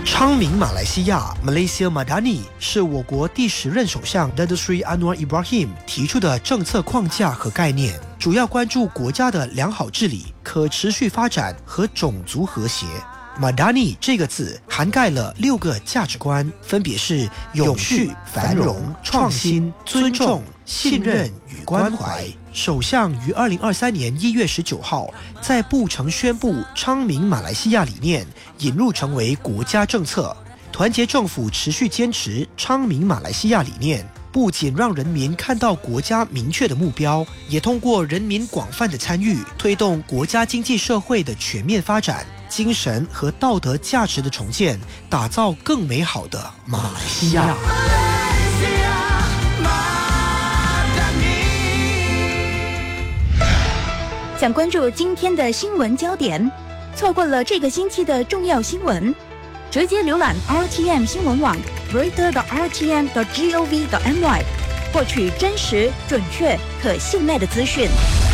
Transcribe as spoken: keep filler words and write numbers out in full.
昌明马来西亚 Malaysia Madani 是我国第十任首相 Datuk Seri Anwar Ibrahim 提出的政策框架和概念，主要关注国家的良好治理、可持续发展和种族和谐。Madani 这个字涵盖了六个价值观，分别是永续、繁荣、创新、尊重、信任与关怀。首相于二零二三年一月十九号在布城宣布昌明马来西亚理念引入成为国家政策。团结政府持续坚持昌明马来西亚理念，不仅让人民看到国家明确的目标，也通过人民广泛的参与，推动国家经济社会的全面发展，精神和道德价值的重建，打造更美好的马来西亚。 想关注今天的新闻焦点，错过了这个星期的重要新闻，直接浏览 R T M 新闻网 greater dot r t m dot gov dot my， 获取真实、准确、可信赖的资讯。